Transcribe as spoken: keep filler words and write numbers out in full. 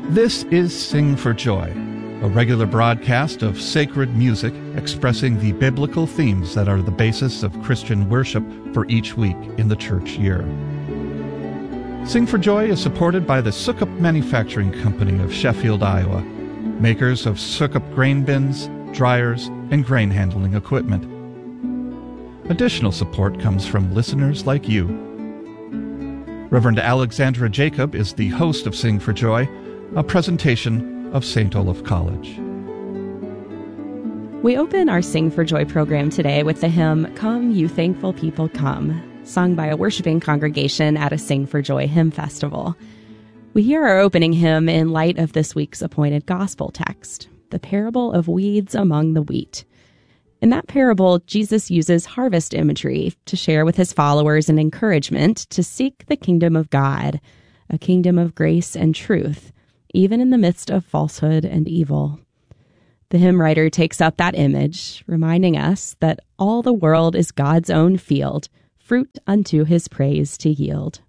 This is Sing for Joy, a regular broadcast of sacred music expressing the biblical themes that are the basis of Christian worship for each week in the church year. Sing for Joy is supported by the Sukup Manufacturing Company of Sheffield, Iowa, makers of Sukup grain bins, dryers, and grain handling equipment. Additional support comes from listeners like you. Reverend Alexandra Jacob is the host of Sing for Joy, a presentation of Saint Olaf College. We open our Sing for Joy program today with the hymn, Come, You Thankful People Come, sung by a worshiping congregation at a Sing for Joy hymn festival. We hear our opening hymn in light of this week's appointed gospel text, the parable of weeds among the wheat. In that parable, Jesus uses harvest imagery to share with his followers an encouragement to seek the kingdom of God, a kingdom of grace and truth, even in the midst of falsehood and evil. The hymn writer takes up that image, reminding us that all the world is God's own field, fruit unto his praise to yield.